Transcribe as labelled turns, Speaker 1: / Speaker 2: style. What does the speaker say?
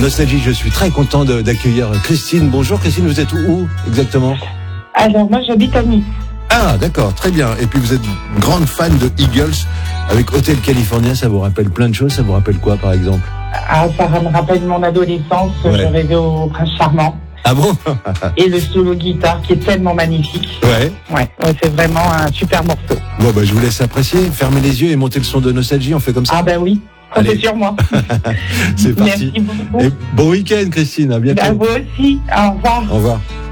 Speaker 1: Nostalgie. Je suis très content d'accueillir Christine. Bonjour Christine, vous êtes où exactement?
Speaker 2: Alors moi j'habite à Nice.
Speaker 1: Ah d'accord, très bien. Et puis vous êtes une grande fan de Eagles avec Hotel California, ça vous rappelle plein de choses. Ça vous rappelle quoi par exemple?
Speaker 2: Ah, ça me rappelle mon adolescence,
Speaker 1: Ouais.
Speaker 2: je rêvais au Prince Charmant.
Speaker 1: Ah bon?
Speaker 2: Et le solo guitare qui est tellement magnifique.
Speaker 1: Ouais.
Speaker 2: Ouais, c'est vraiment un super morceau.
Speaker 1: Bon bah je vous laisse apprécier. Fermez les yeux et montez le son de Nostalgie. On fait comme ça.
Speaker 2: Ah ben oui,
Speaker 1: Allez.
Speaker 2: comptez sur moi.
Speaker 1: C'est parti.
Speaker 2: Merci beaucoup.
Speaker 1: Et bon week-end Christine, à bientôt.
Speaker 2: À vous aussi, au revoir.
Speaker 1: Au revoir.